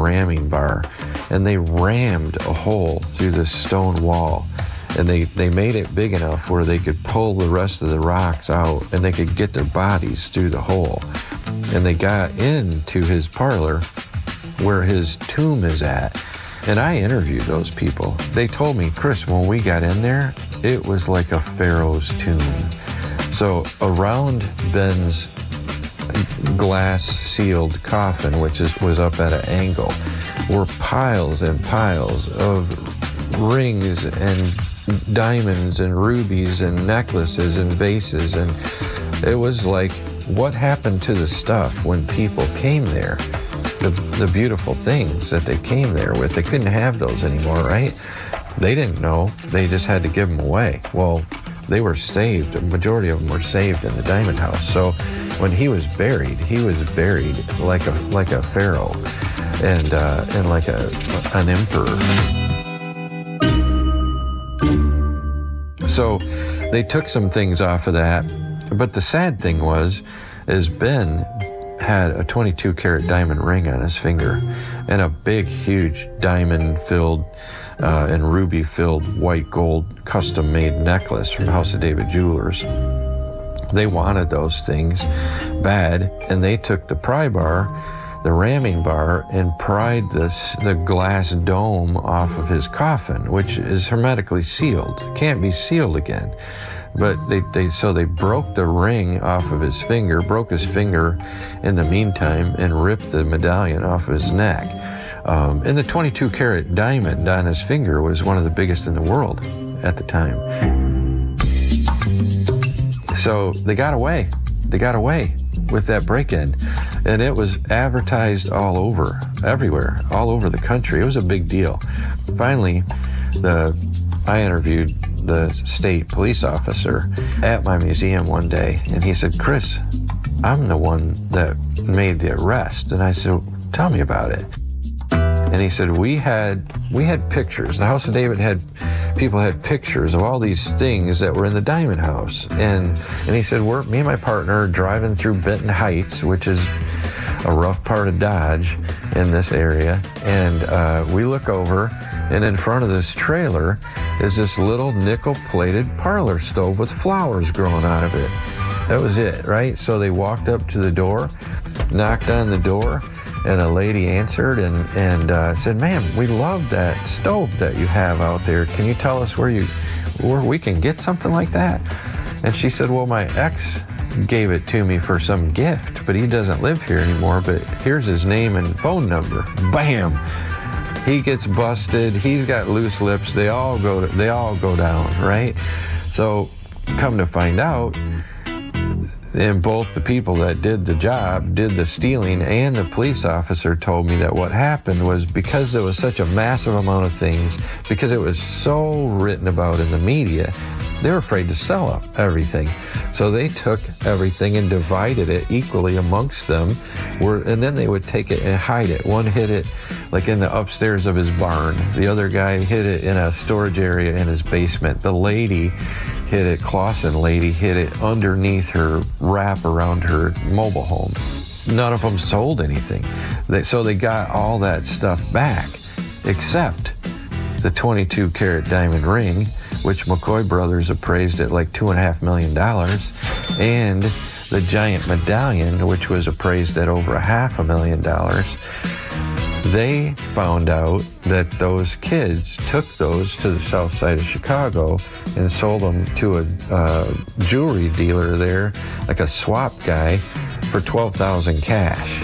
ramming bar, and they rammed a hole through this stone wall. And they made it big enough where they could pull the rest of the rocks out and they could get their bodies through the hole. And they got into his parlor where his tomb is at. And I interviewed those people. They told me, Chris, when we got in there, it was like a pharaoh's tomb. So around Ben's glass-sealed coffin, which was up at an angle, were piles and piles of rings and diamonds and rubies and necklaces and vases. And it was like, what happened to the stuff when people came there? The beautiful things that they came there with, they couldn't have those anymore, right? They didn't know. They just had to give them away. Well, they were saved. A majority of them were saved in the Diamond House. So when he was buried like a pharaoh and like an emperor. So they took some things off of that. But the sad thing is Ben had a 22-karat diamond ring on his finger and a big, huge diamond-filled and ruby-filled white gold custom-made necklace from House of David Jewelers. They wanted those things bad, and they took the pry bar, the ramming bar, and pried the glass dome off of his coffin, which is hermetically sealed. It can't be sealed again. But they broke the ring off of his finger, broke his finger in the meantime, and ripped the medallion off of his neck. And the 22-karat diamond on his finger was one of the biggest in the world at the time. So they got away. They got away with that break-in. And it was advertised all over, everywhere, all over the country. It was a big deal. Finally, I interviewed the state police officer at my museum one day, and he said, Chris, I'm the one that made the arrest. And I said, tell me about it. And he said, we had pictures. The House of David people had pictures of all these things that were in the Diamond House. And he said, me and my partner are driving through Benton Heights, which is a rough part of Dodge in this area. And we look over, and in front of this trailer is this little nickel-plated parlor stove with flowers growing out of it. That was it, right? So they walked up to the door, knocked on the door, and a lady answered and said, ma'am, we love that stove that you have out there. Can you tell us where we can get something like that? And she said, well, my ex gave it to me for some gift, but he doesn't live here anymore, but here's his name and phone number. Bam! He gets busted. He's got loose lips. They all go down, right? So come to find out, and both the people that did the job, did the stealing, and the police officer told me that what happened was because there was such a massive amount of things, because it was so written about in the media, they were afraid to sell everything. So they took everything and divided it equally amongst them, and then they would take it and hide it. One hid it like in the upstairs of his barn. The other guy hid it in a storage area in his basement. The lady hid it, Clausen lady, hid it underneath her wrap around her mobile home. None of them sold anything. So they got all that stuff back, except the 22-karat diamond ring, which McCoy Brothers appraised at like $2.5 million, and the giant medallion, which was appraised at over $500,000. They found out that those kids took those to the south side of Chicago and sold them to a jewelry dealer there, like a swap guy, for $12,000 cash.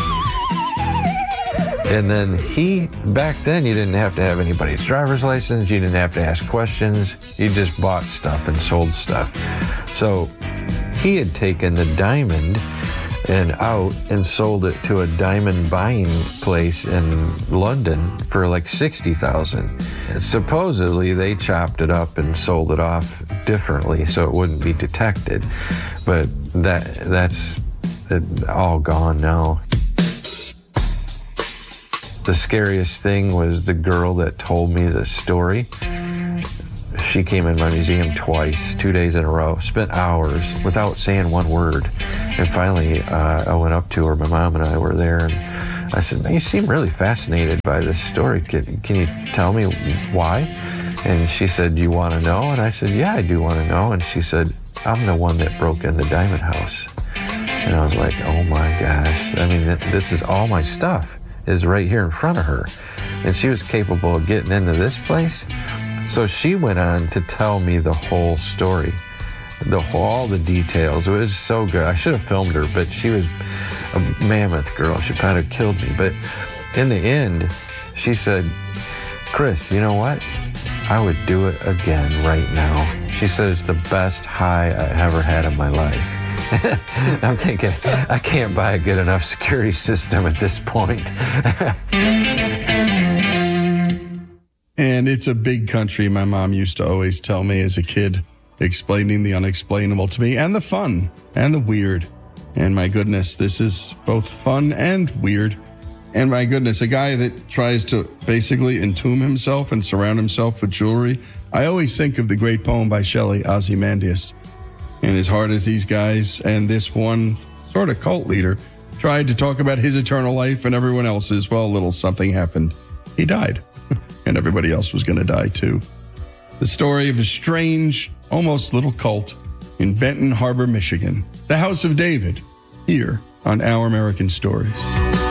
And then back then you didn't have to have anybody's driver's license, you didn't have to ask questions, you just bought stuff and sold stuff. So he had taken the diamond and sold it to a diamond buying place in London for like $60,000. Supposedly they chopped it up and sold it off differently so it wouldn't be detected, but that's all gone now. The scariest thing was the girl that told me the story. She came in my museum twice, 2 days in a row, spent hours without saying one word. And finally, I went up to her, my mom and I were there, and I said, man, you seem really fascinated by this story. Can you tell me why? And she said, do you want to know? And I said, yeah, I do want to know. And she said, I'm the one that broke in the Diamond House. And I was like, oh my gosh. I mean, this is all my stuff is right here in front of her. And she was capable of getting into this place. So she went on to tell me the whole story, all the details. It was so good. I should have filmed her, but she was a mammoth girl. She probably killed me. But in the end, she said, Chris, you know what? I would do it again right now. She said it's the best high I ever had in my life. I'm thinking, I can't buy a good enough security system at this point. And it's a big country. My mom used to always tell me as a kid, explaining the unexplainable to me, and the fun and the weird. And my goodness, this is both fun and weird. And my goodness, a guy that tries to basically entomb himself and surround himself with jewelry. I always think of the great poem by Shelley, Ozymandias. And as hard as these guys and this one sort of cult leader tried to talk about his eternal life and everyone else's, well, a little something happened. He died. And everybody else was going to die too. The story of a strange, almost little cult in Benton Harbor, Michigan. The House of David, here on Our American Stories.